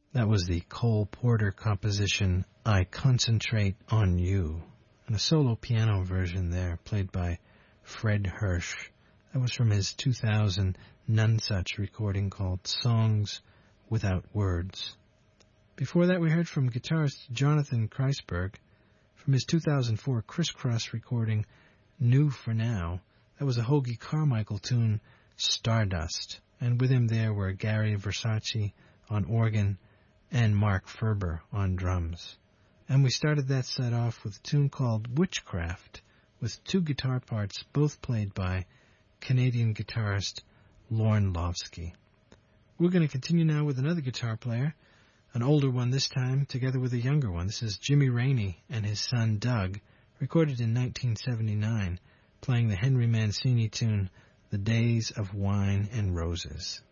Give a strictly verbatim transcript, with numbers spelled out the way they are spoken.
That was the Cole Porter composition, I Concentrate on You, and a solo piano version there, played by Fred Hirsch. That was from his two thousand Nonesuch recording called Songs Without Words. Before that, we heard from guitarist Jonathan Kreisberg from his two thousand four Crisscross recording, New for Now. That was a Hoagie Carmichael tune, Stardust, and with him there were Gary Versace on organ and Mark Ferber on drums. And we started that set off with a tune called Witchcraft, with two guitar parts, both played by Canadian guitarist Lorne Lovsky. We're going to continue now with another guitar player, an older one this time, together with a younger one. This is Jimmy Rainey and his son Doug, recorded in nineteen seventy-nine, playing the Henry Mancini tune, The Days of Wine and Roses.